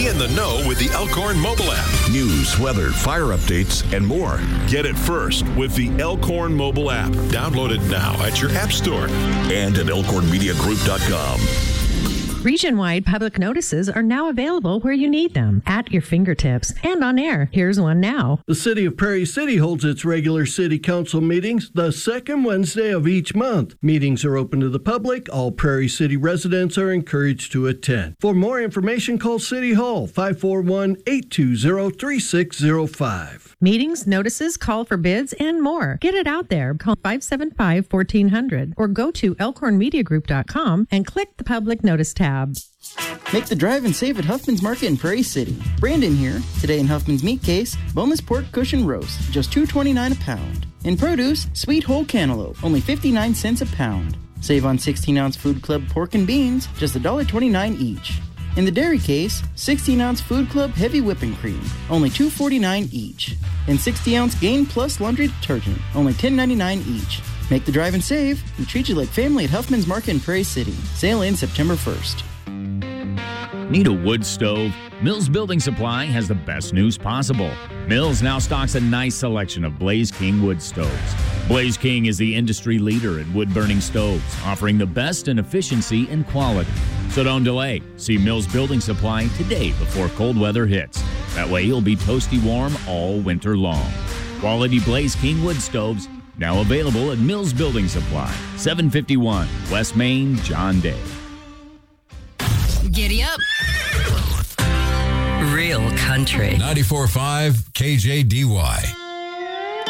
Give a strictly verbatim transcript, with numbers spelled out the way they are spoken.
Be in the know with the Elkhorn mobile app. News, weather, fire updates, and more. Get it first with the Elkhorn mobile app. Download it now at your app store. And at elkhorn media group dot com. Region-wide public notices are now available where you need them, at your fingertips, and on air. Here's one now. The City of Prairie City holds its regular City Council meetings the second Wednesday of each month. Meetings are open to the public. All Prairie City residents are encouraged to attend. For more information, call City Hall, five four one, eight two zero, three six zero five. Meetings, notices, call for bids, and more. Get it out there. Call five seven five, one four zero zero or go to elkhorn media group dot com and click the public notice tab. Make the drive and save at Huffman's Market in Prairie City. Brandon here. Today in Huffman's Meat Case, boneless pork cushion roast, just two dollars and twenty-nine cents a pound. In produce, sweet whole cantaloupe, only fifty-nine cents a pound. Save on sixteen ounce Food Club pork and beans, just one dollar and twenty-nine cents each. In the dairy case, sixteen ounce Food Club heavy whipping cream, only two dollars and forty-nine cents each. And sixty ounce Gain Plus laundry detergent, only ten dollars and ninety-nine cents each. Make the drive and save. We treat you like family at Huffman's Market in Prairie City. Sale ends September first. Need a wood stove? Mills Building Supply has the best news possible. Mills now stocks a nice selection of Blaze King wood stoves. Blaze King is the industry leader in wood-burning stoves, offering the best in efficiency and quality. So don't delay. See Mills Building Supply today before cold weather hits. That way you'll be toasty warm all winter long. Quality Blaze King wood stoves now available at Mills Building Supply, seven fifty-one West Main, John Day. Giddy up. Real country. ninety-four point five K J D Y.